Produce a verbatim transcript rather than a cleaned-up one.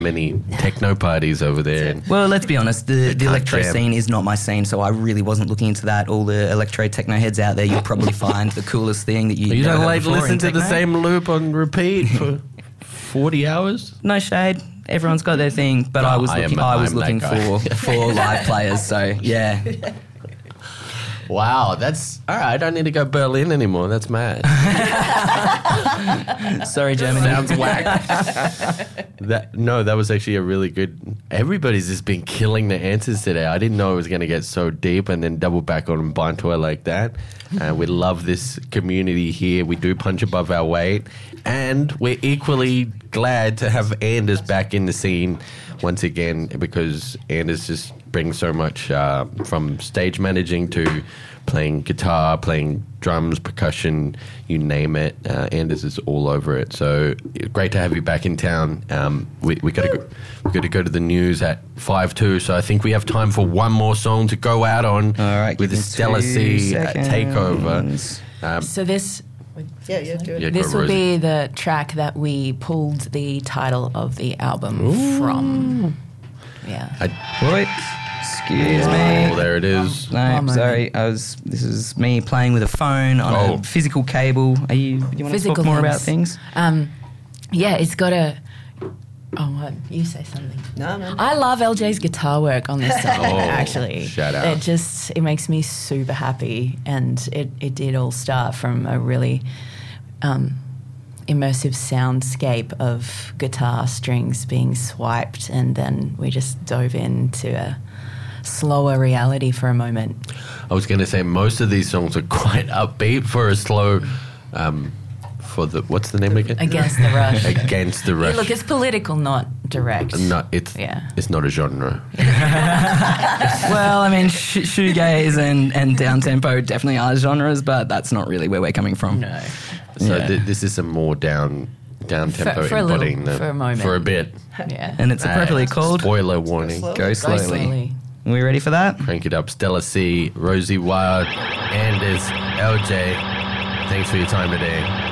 many techno parties over there. And well, let's be honest, the, the electro jam. scene is not my scene, so I really wasn't looking into that. All the electro techno heads out there, you'll probably find the coolest thing that you you never don't heard like before listen in to the techno. same loop on repeat for forty hours? No shade. Everyone's got their thing, but No, I was I am- looking. I, I was am that looking guy. for for live players. So yeah, Wow, that's all right. I don't need to go Berlin anymore. That's mad. sorry, Germany. Sounds whack. That no, that was actually a really good. Everybody's just been killing the answers today. I didn't know it was going to get so deep and then double back on Bantua like that. Uh, we love this community here. We do punch above our weight, and we're equally glad to have Anders back in the scene once again because Anders just brings so much uh, from stage managing to playing guitar, playing drums, percussion, you name it. Uh, Anders is all over it. So great to have you back in town. Um, we we got to go, we got to go to the news at five two. So I think we have time for one more song to go out on All right, with the give me Stella two C uh, seconds. takeover. Um, So this Yeah, yeah, do it. yeah, this go, will Rosie. be the track that we pulled the title of the album from. Yeah. I, Wait, excuse oh, me. there it is. No, One moment. sorry. I was. This is me playing with a phone on Oh. a physical cable. Are you? Do you want to Physical talk more things. about things? Um, yeah, it's got a. Oh, what? You say something. No, no. I love L J's guitar work on this song. Oh, actually, shout out. It just it makes me super happy, and it it did all start from a really um, immersive soundscape of guitar strings being swiped, and then we just dove into a slower reality for a moment. I was going to say most of these songs are quite upbeat for a slow. Um, for the what's the name again? Against the Rush. Against the Rush. Look, it's political, not direct. No, it's Yeah. it's not a genre. Well, I mean, sh- shoegaze and, and downtempo definitely are genres, but that's not really where we're coming from. No. So Yeah. th- this is some more down down tempo For- for a little- embodying the, for a moment. for a bit. Yeah. And it's appropriately Uh, called Spoiler warning. Slow. Go Go Slowly. slowly. Are we ready for that? Crank it up. Stella C, Rosie Wild, Anders, L J. Thanks for your time today.